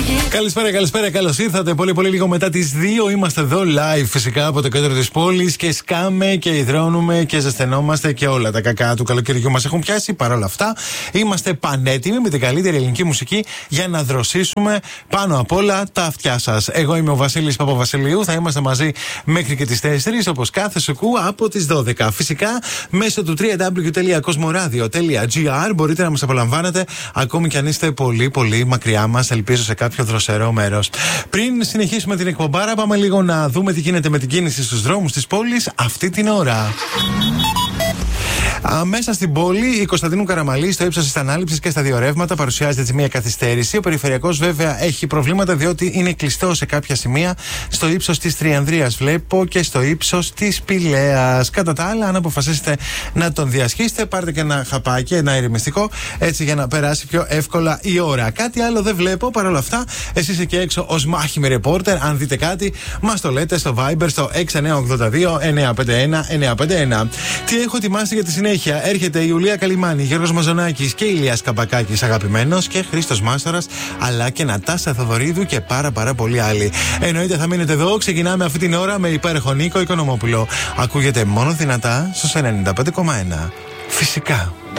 Καλησπέρα, καλώς ήρθατε. Πολύ λίγο μετά τις 2 είμαστε εδώ live φυσικά από το κέντρο της πόλης και σκάμε και υδρώνουμε και ζεσθενόμαστε και όλα τα κακά του καλοκαιριού μας έχουν πιάσει. Παρ' όλα αυτά είμαστε πανέτοιμοι με την καλύτερη ελληνική μουσική για να δροσίσουμε πάνω απ' όλα τα αυτιά σας. Εγώ είμαι ο Βασίλης Παπαβασιλείου, θα είμαστε μαζί μέχρι και τις 4 όπως κάθε σουκού από τις 12. Φυσικά μέσω του www.cosmoradio.gr μπορείτε να μας απολαμβάνετε ακόμη κι αν είστε πολύ μακριά μας, ελπίζω σε κάποιο δροσερό μέρος. Πριν συνεχίσουμε την εκπομπάρα, πάμε λίγο να δούμε τι γίνεται με την κίνηση στους δρόμους της πόλης αυτή την ώρα. Μέσα στην πόλη, η Κωνσταντίνου Καραμαλή, στο ύψος της ανάληψης και στα δύο ρεύματα, παρουσιάζεται έτσι μια καθυστέρηση. Ο περιφερειακός, βέβαια, έχει προβλήματα διότι είναι κλειστό σε κάποια σημεία στο ύψος της Τριανδρίας, βλέπω, και στο ύψος της Πηλαίας. Κατά τα άλλα, αν αποφασίσετε να τον διασχίσετε, πάρτε και ένα χαπάκι, ένα ηρεμιστικό, έτσι για να περάσει πιο εύκολα η ώρα. Κάτι άλλο δεν βλέπω. Παρ' όλα αυτά, εσείς εκεί έξω ως μάχημοι ρεπόρτερ, αν δείτε κάτι, μας το λέτε στο Viber στο 6982 951 951. Τι έχω ετοιμάσει για τη συνέχεια? Έρχεται η Ιουλία Καλιμάνη, Γιώργος Μαζονάκης και Ηλίας Καμπακάκης αγαπημένος και Χρήστος Μάστορας, αλλά και Νατάσα Θοδωρίδου και πάρα πολλοί άλλοι. Εννοείται θα μείνετε εδώ. Ξεκινάμε αυτή την ώρα με υπέροχο Νίκο Οικονομόπουλο. Ακούγεται μόνο δυνατά στους 95,1. Φυσικά.